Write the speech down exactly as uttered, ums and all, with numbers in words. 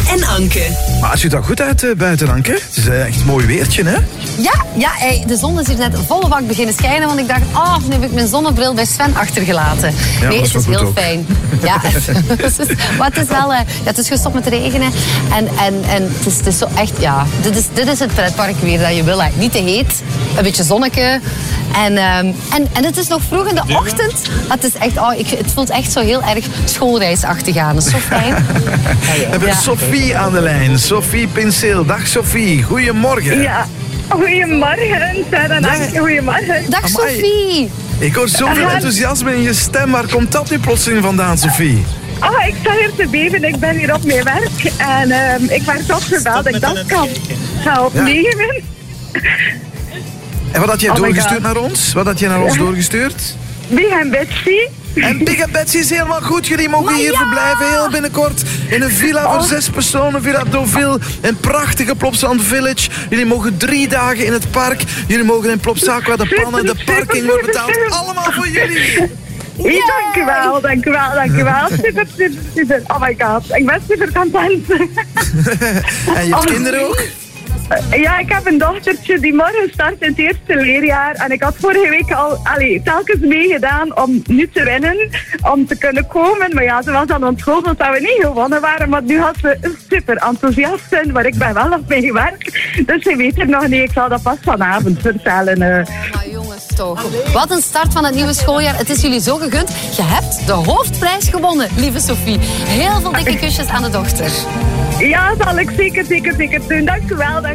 en Anke. Maar het ziet er goed uit uh, buiten, Anke. Het is uh, echt een mooi weertje, hè? Ja, ja hey, de zon is hier net volle bak beginnen schijnen. Want ik dacht, oh, nu heb ik mijn zonnebril bij Sven achtergelaten. Ja, nee, het is heel ook. fijn. Ja, maar het is wel... Uh, ja, het is gestopt met regenen. En, en, en het, is, het is zo echt, ja... Dit is, dit is het pretpark weer dat je wil. Hè. Niet te heet, een beetje zonneke. En, um, en, en het is nog vroeg in de ochtend. Het is echt, oh, ik, het voelt echt zo heel erg schoolreisachtig aan. Dat is zo fijn. We hebben ja. Sophie aan de lijn. Sophie Pinseel. Dag Sophie, goedemorgen. Ja, goedemorgen. Sarah en Anke, goedemorgen. Dag Amai. Sophie. Ik hoor zoveel enthousiasme in je stem. Waar komt dat nu plotseling vandaan, Sophie? Oh, ik sta hier te beven. Ik ben hier op mijn werk. En um, ik werd opgebeld dat ik dat kan ga opnemen. Ja. En wat had jij oh doorgestuurd naar ons? Wat had jij naar ons ja. doorgestuurd? Big en Betsy. En Big en Betsy is helemaal goed. Jullie mogen maar hier ja. verblijven heel binnenkort. In een villa voor oh. zes personen, Villa Deauville. Een prachtige Plopsaland Village. Jullie mogen drie dagen in het park. Jullie mogen in Plopsaqua de pannen, de parking wordt betaald. Allemaal voor jullie. Ja, ja, dank u wel, dank u wel, dank u wel. Super, super, super. Oh my god, ik ben super content. En je hebt oh, kinderen ook? Ja, ik heb een dochtertje die morgen start in het eerste leerjaar. En ik had vorige week al allee, telkens meegedaan om nu te winnen, om te kunnen komen. Maar ja, ze was dan ontschoten dat we niet gewonnen waren. Maar nu had ze super enthousiast zijn, maar ik ben wel nog mee gewerkt. Dus ze weet er nog niet, ik zal dat pas vanavond vertellen. Uh. Maar jongens toch, wat een start van het nieuwe schooljaar. Het is jullie zo gegund. Je hebt de hoofdprijs gewonnen, lieve Sophie. Heel veel dikke kusjes aan de dochter. Ja, zal ik zeker, zeker, zeker doen. Dank u wel. Dank